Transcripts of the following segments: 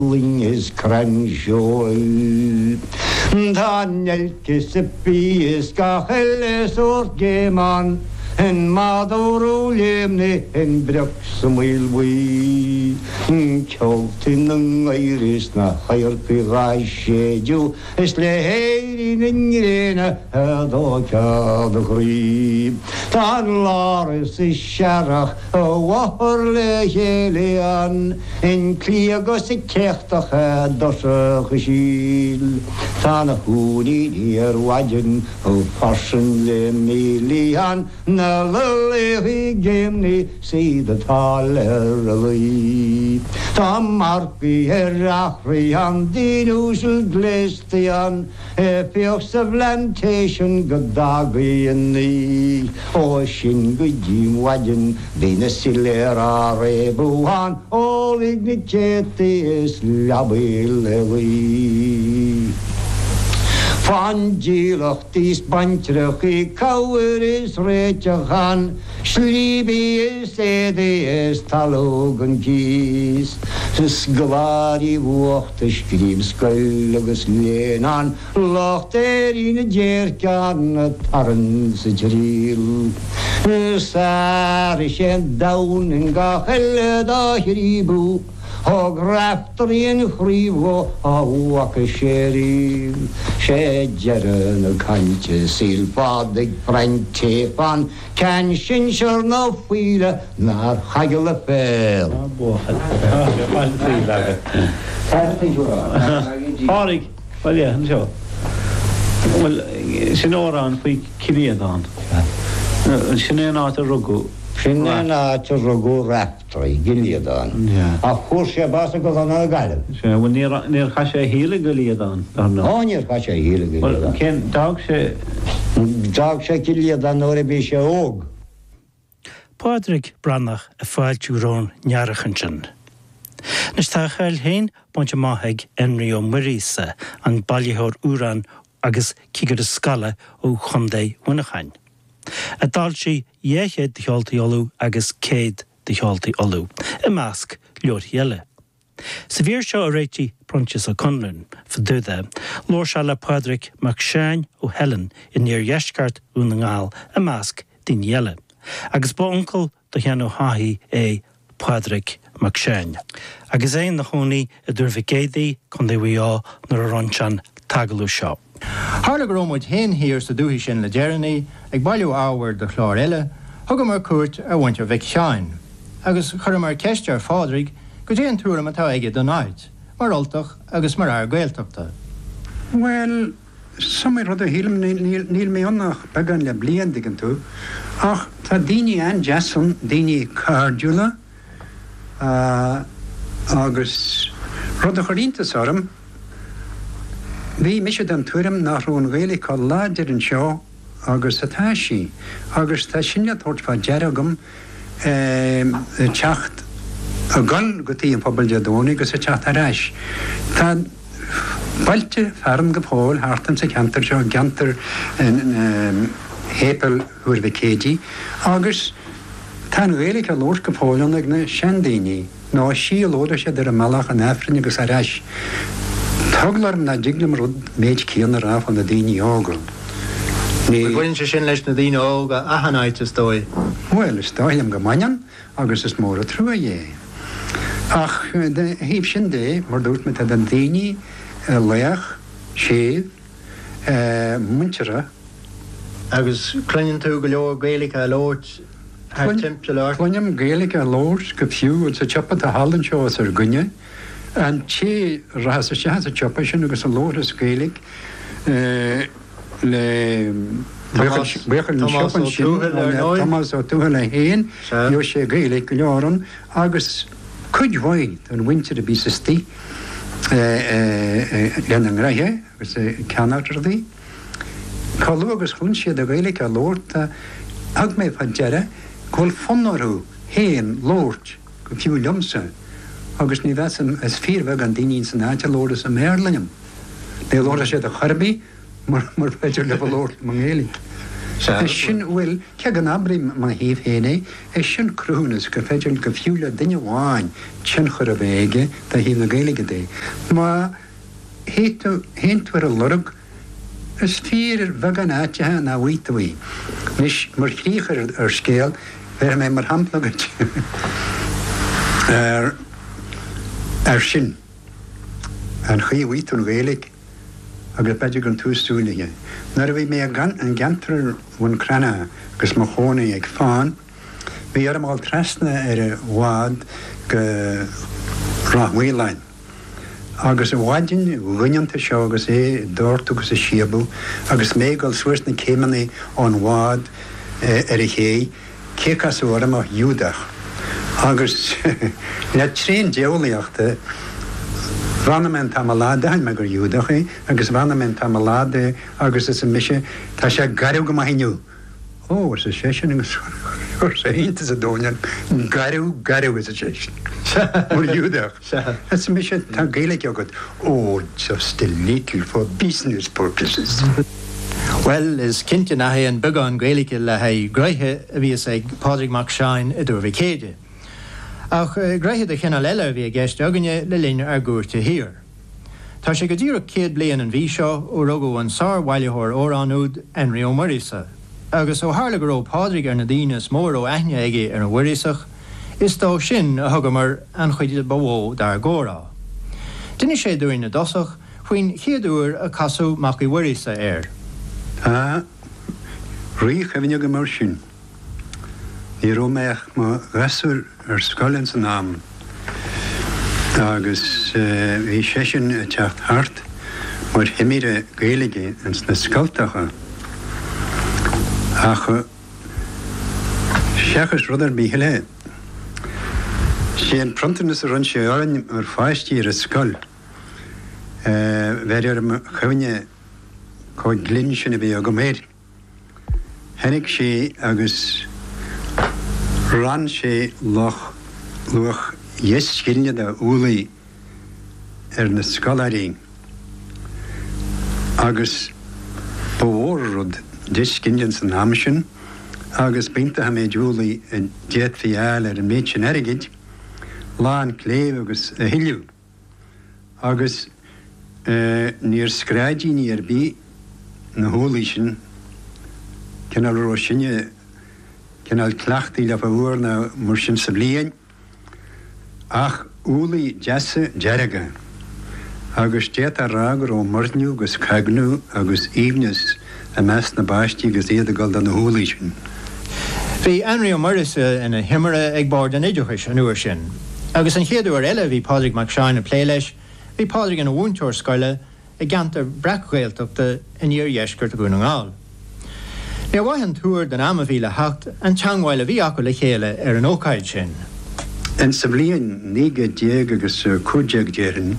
is cranjoy. Daniel Kissipi is Cacheles or Geman, and Maduro Lemne and Bruxamilwe. Keltin and Iris na higher Pirai you, is Lehain in Irena, Hadoka the Green. Tan Laris is Sharach, a Waherle Helian, and Cleagos a Kertach, Dosha Gil. Tan a Hooney near Wagen, O Fashion Le Milian, na Lily Gimney, see the taller. Tam Marpi Herachrian, Dinusel Glestian, a fierce of plantation, Godagri and the Ocean Gujim Wagen, Venesilera Rebuhan, all ignichetis Labilly. Fangilach dis bantrach cower is rechahan, Schlibi is edi is talogan keys, Sgladi wacht skrib skullugus lenan, Locht in a jerkan a tarns dril. Sarish and down and gahel da hribu. Og rafter in frivo a waka sheri Shedjeren a kantje silpadig frantefan Kanshin shur no fila nar hagele fel Parig, well yeah, sure. Well, Sinoran fi Kiliadan. Sinena to Rugu. Sinena to Rugu Raptri, Giliadan. A Husha Basago on a gallery. So when near Hasha Hila Giliadan. Oh, near Hasha Hila Giliadan. Well, can Dogsha Giliadan or a Bisha Og. Padraig Brannach a fáiltúrón nearachansin. Nes tá chail hain bonte maithig Enrio Marisa an bailíthór úran agus cígad a scala ó chumdé unachain. A dal si dhéchéad de cheoltaí olú agus céad de cheoltaí olú, I measc leor heile. Sa bhíor seo a réití Prontis ó Conlún fa dúda, lór se le Padraig McShane ó Helen I níor dheisceart úna ngáil a measc din heile. Agus ba uncle do cheann ó haithí é Padraig McShane. Agus éon na hónaí a dúrfa géadaí chun é bhuiá nar a ronsean tagalú seo. Harla grómid hen hir sa dúhí sin le Jeremy, ag bailú áhar de chlár eile, thugam mar cuairt a bhainte bheith seáin. Agus chur mar ceistear Padraig go dé an túram atá aige don áid, mar oltach agus mar ar gaeltachta. Well, samir rud a hílim níl mé annach began le blian digan tú, ach tá daoine an jason, daoine cardúla, agus rud a chorintas orm, bhí mise an túram nach rún réala cá láidir an seo agus atá sí, agus tá sinne tort fá dearagam teacht a gal go tíí an pobal deadónna agus a teacht a reis. Tá bailte fearm go pól hartan sa ceantar seo geantar hépel huair bheith cédí, agus tá réala go lór go pólan ag na seandaoine, ná sí lóda sé ar a meach an efrin agus a reis. Tuglarm na dignam rud méid cían ar áf an na daoine ágal. Bhain se sin leis na daoine ága a hanáid is dói. Well, is dói am go maian, agus is mór a trúa dhé. Ach, híb sin dé, mar dúirt me an daoine leach, séad, muintere. Agus cluinn tú go leor Gaelic a lórt ar timpte lár. Cluinnam Gaelic a lórt go fiú sa tepa a hallan seo as ar gunne. An tí rahas a seaas a tepa sin agus an lór is Gaelic le Bechel Thomas ó Tuchel a héin, jo sé Gaelic go leoran, agus cuid bhaid an winter a bí sa tí len an raithe, agus ceannátar dí. Cáú agus chun siad a Gaelic a lórt ag mé fa deire, gúil fonnarú héin lórt go fiú liomsa, agus ní bheits as fíormheh an daoine san áte lóras a méirlaim. Dé lóra sé a charbí mar beidir le lórt man Gaelic. sin bhfuil ce an abrí má híomh héna é sin cruúnas go féidir go fiúla duine bháin sin chur a bhéige tá híomh na Gaeilge dé. Má héintfuar a lorug is tír bhegan áitethe na bhuiitaí. Nis mar chríochar ar scéal bheit mé mar hampla ar sin an chuí bhuiitún Gaeilge agus beidir an túsúlaige. Nar a bhí mé an gantar bhain crana agus má chónaí ag fáin, bhí ar amáil trasna ar a bhád go ráthhuilein. Agus a bháidin bhuineanta seo agus é dúirtu agus a siabú, agus mégáil suirt na céimeanna an bhád ar a ché, céchas ó amach Júdach. Agus le tríon deolaíochta Vanament amalade hain me gur Júdacha, agus vanament amalade agus is a mise tá sé garú go maithniu. Ó, is a sésin agus sé hínta a dóinean garú is a sésin. Úr Júdach. Is a mise tá Gaeilge agad, ó, just a little for business purposes. Well, is cinnte na an began Gaeilge le ha greithe a bhí ag Pádraig Mac Shine a dúir bhí céide. Ach greithe a chinna leile bhí gceist aganne le líne ar gúirte hir. Tá sé go dtír céad blian an bhí seo ó rugú an sár bhailethir óránúd Henry Ó Murrisa, agus ó hála go ró Pádraig ar na daoine mór ó aithne aige ar an bhuirisach, is dó sin a thugamar an chuide bhó dar górá. Duine sé dúin na dosach faoin chiadúir a casú mac I bhuirisa air. Tá ríoch a bhíine go mar sin. Ní róméach má gasúr ar scoilinn san nám. Agus bhí sé sin teacht thart mar himíre Gaeilge an na scoiltacha. Ach seachas rudar bhí le. Sé an prontanas a run sé áin ar fáistí ar a scoil. Bheir ar chuine chuid glinn sin a bhí a go méid. Hennig sé agus ran sé luach scilne de úlaí ar na scolaín. Agus bhórrod scilne san hamsin, agus bínta ha méid úlaí a déad fiáil ar an méid sin airigid, lán cléh agus a hiiliú. Agus níor scráidíní ar bí na húlaí sin, cenal ró sinne cenal clachtaí le bhúr na mar sin sa bliain, ach úlaí deasa dearaga, agus déad a rágur ó mórniú agus cagnú agus íbneas a meas na báistí agus iad a gáil na húlaí sin. Bhí Henry Ó Murrisa ina himara ag bord an idiúchas an uair sin, agus an chéadúir eile bhí Pádraig Mac Shine a plé leis, bhí Pádraig an bhúntóir scoile a gantar bracghailteachta in níor dheisceart a gún an gáil. Ní bhaithan túair den am a bhí le hacht an teanghil a bhí acu le chéile ar an ócaid sin. En sa blian níga déag agus cúdeag déireann,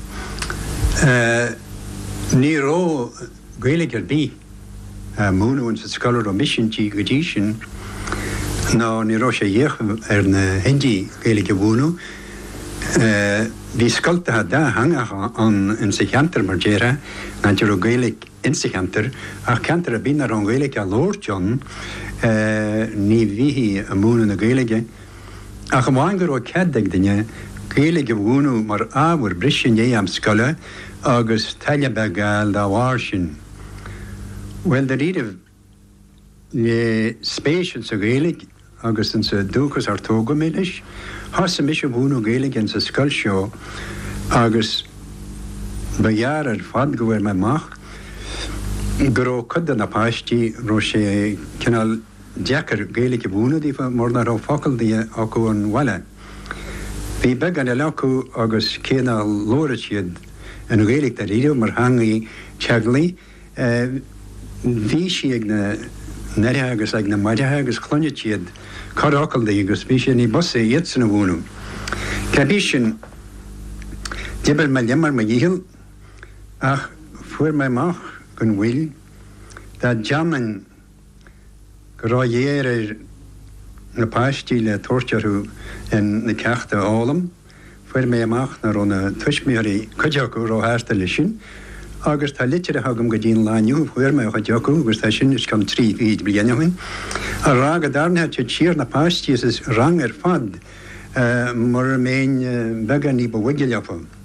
ní ró Gaeilge ar bí múnúin sa scolar ó misisiintí go dtí sin, ná ní ró sé dhéach ar na Hindi Gaeilge bhúnú, bhí scoiltathe dá hangacha an in sa cheantar mar déire, ná tíir ó Gaeilge in sa cheantar, ach cheantar a bína ar an Gaeilge a Lord John, ní bhíhí a múna na Gaeilge. Ach am bhain gur ó ceaddag duine Gaeilge bhúnú mar ábhar brisin é am scoile agus taile beáil dá bhhair sin. Well, de riadh le spéisiil sa Gaeilge agus in sa dúchas ar tóga méiles, has sa mis bhúnú Gaeilge in sa scoil seo agus behear ar fad go bhfuir me mach, gur ó cudan na páistí ró sé cinál deacar Gaeilge bhúna dí mór na rá facaldaí acu an bhaile. Bhí beag an leacu agus céanna lóra siad an Gaeilge a riadh mar hangaí teaglaí, bhí si ag na neire agus ag na maidethe agus clonne siad caracaldaí agus bhí sé ní bosa iad san na bhúnú. Ca bhí sin dibal me lemar me díhil, ach fuair me mach gon bhfuil, tá jaman go rá dhéir na páistí le tuairtearú in na ceachta álam, fuair mé amach na róna tuismiarí cuideachú ó háasta lei sin, agus tá litir a hagam go dín lániu, chuir me chu deú, agus tá sin is gan trí híd blianahain. A rá a darnathe te tíir na pastí is rang fad mar méin vegan í bhhuiigileapa.